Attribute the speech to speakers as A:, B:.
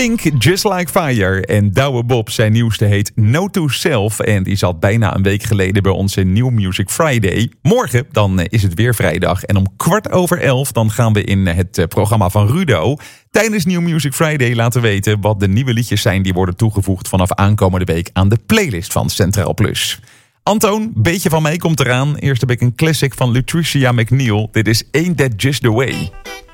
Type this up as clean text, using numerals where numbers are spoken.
A: Pink, Just Like Fire en Douwe Bob. Zijn nieuwste heet No To Self en die zat bijna een week geleden bij onze New Music Friday. Morgen dan is het weer vrijdag en om 11:15 dan gaan we in het programma van Rudo tijdens New Music Friday laten weten wat de nieuwe liedjes zijn die worden toegevoegd vanaf aankomende week aan de playlist van Centraal Plus. Antoon, beetje van mij komt eraan. Eerst heb ik een classic van Lutricia McNeil. Dit is Ain't That Just The Way.